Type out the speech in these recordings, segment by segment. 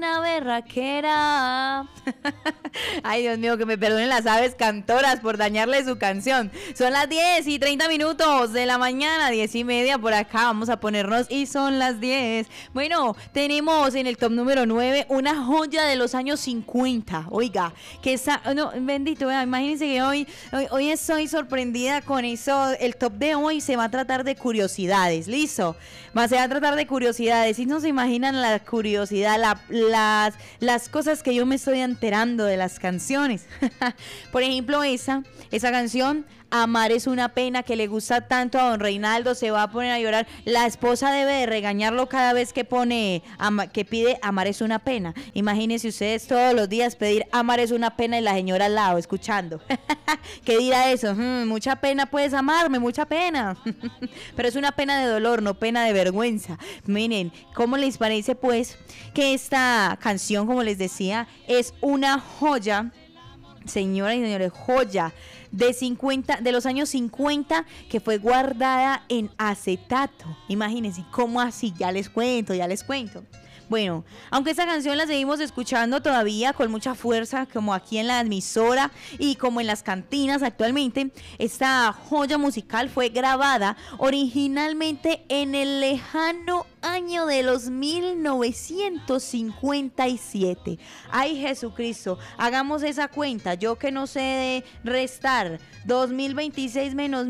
una berraquera. Ay, Dios mío, que me perdonen las aves cantoras por dañarle su canción. Son las 10:30 de la mañana, 10:30 por acá. Vamos a ponernos y son las 10. Bueno, tenemos en el top número 9 una joya de los años 50. Oiga, que está, no, bendito, imagínense que hoy estoy sorprendida con eso. El top de hoy se va a tratar de curiosidades, ¿listo? Se va a tratar de curiosidades. Si no se imaginan la curiosidad, las cosas que yo me estoy enterando de las canciones. Por ejemplo, esa canción, Amar es una pena, que le gusta tanto a don Reinaldo, se va a poner a llorar. La esposa debe de regañarlo cada vez que que pide Amar es una pena. Imagínense ustedes todos los días pedir Amar es una pena y la señora al lado escuchando. ¿Qué dirá eso? Mucha pena puedes amarme, mucha pena. Pero es una pena de dolor, no pena de vergüenza. Miren, ¿cómo les parece pues que esta canción, como les decía, es una joya? Señoras y señores, joya de los años 50, que fue guardada en acetato. Imagínense, ¿cómo así? Ya les cuento. Bueno, aunque esta canción la seguimos escuchando todavía con mucha fuerza, como aquí en la emisora y como en las cantinas actualmente, esta joya musical fue grabada originalmente en el lejano año de los 1957. Ay, Jesucristo, hagamos esa cuenta. Yo que no sé de restar 2026 menos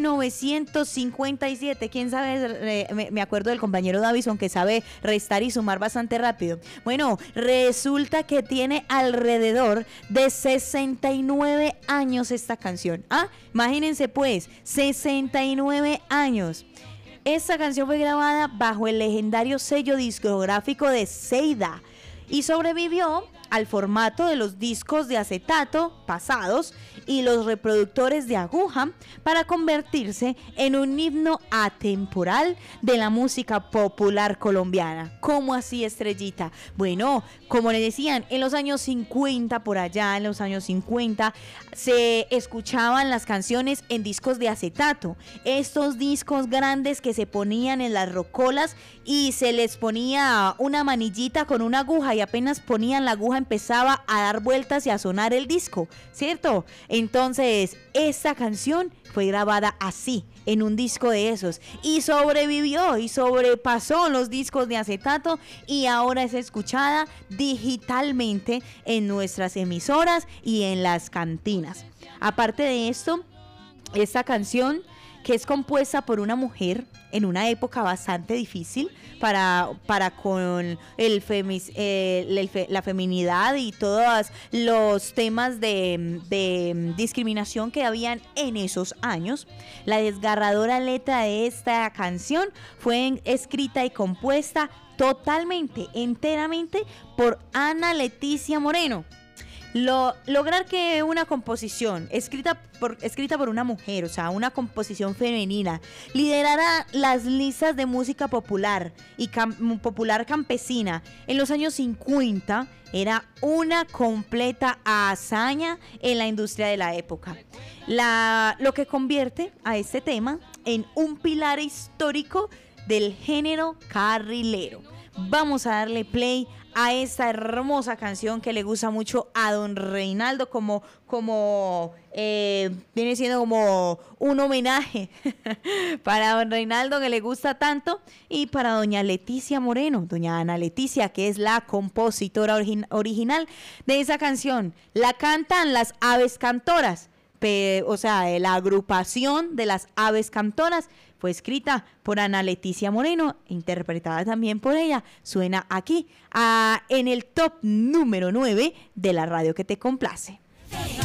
1957. ¿Quién sabe? Me acuerdo del compañero Davison, que sabe restar y sumar bastante rápido. Bueno, resulta que tiene alrededor de 69 años esta canción. Imagínense pues, 69 años. Esta canción fue grabada bajo el legendario sello discográfico de Seida y sobrevivió al formato de los discos de acetato pasados y los reproductores de aguja para convertirse en un himno atemporal de la música popular colombiana. ¿Cómo así, Estrellita? Bueno, como les decían, en los años 50, por allá en los años 50, se escuchaban las canciones en discos de acetato. Estos discos grandes que se ponían en las rocolas y se les ponía una manillita con una aguja y apenas ponían la aguja empezaba a dar vueltas y a sonar el disco, ¿cierto? Entonces, esta canción fue grabada así, en un disco de esos, y sobrevivió y sobrepasó los discos de acetato y ahora es escuchada digitalmente en nuestras emisoras y en las cantinas. Aparte de esto, esta canción, que es compuesta por una mujer en una época bastante difícil para con la feminidad y todos los temas de discriminación que habían en esos años. La desgarradora letra de esta canción fue escrita y compuesta totalmente, enteramente por Ana Leticia Moreno. Lograr que una composición escrita por una mujer, o sea, una composición femenina, liderara las listas de música popular y popular campesina en los años 50 era una completa hazaña en la industria de la época. Lo que convierte a este tema en un pilar histórico del género carrilero. Vamos a darle play a esta hermosa canción que le gusta mucho a don Reinaldo, como viene siendo como un homenaje para don Reinaldo, que le gusta tanto, y para doña Leticia Moreno, doña Ana Leticia, que es la compositora original de esa canción. La cantan las Aves Cantoras, o sea, la agrupación de las Aves Cantoras. Fue escrita por Ana Leticia Moreno, interpretada también por ella. Suena aquí en el top número 9 de la radio que te complace.